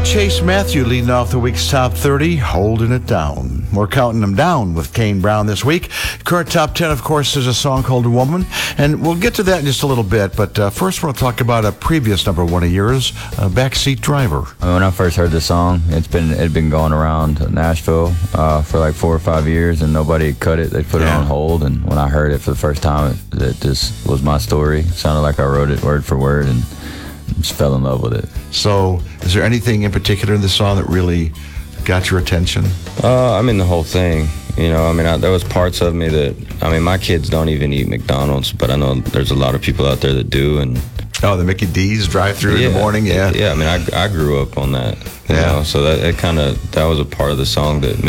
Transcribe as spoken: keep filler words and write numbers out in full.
Chase Matthew leading off the week's top thirty, holding it down. We're counting them down with Kane Brown this week. Current top ten, of course, is a song called Woman, and we'll get to that in just a little bit. But uh, first, we'll talk about a previous number one of yours, uh, Backseat Driver. When I first heard the song, it's been it'd been going around Nashville uh, for like four or five years, and nobody cut it. They put yeah. it on hold, and when I heard it for the first time, it, it just was my story. It sounded like I wrote it word for word, and just fell in love with it. So, is there anything in particular in the song that really got your attention? Uh, I mean, the whole thing. You know, I mean, I, there was parts of me that, I mean, my kids don't even eat McDonald's, but I know there's a lot of people out there that do. And oh, the Mickey D's drive-through yeah, in the morning, yeah. Yeah, I mean, I, I grew up on that. You yeah. know, so that it kind of, that was a part of the song that